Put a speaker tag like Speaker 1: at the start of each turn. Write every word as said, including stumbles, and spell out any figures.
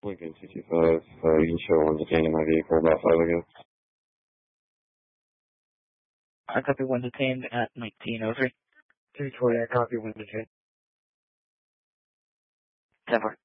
Speaker 1: Lincoln two two five, uh, you can show one detained in my vehicle about five ago.
Speaker 2: I copy one detained at nineteen oh three.
Speaker 3: two twenty, I copy one detained.
Speaker 2: ten four.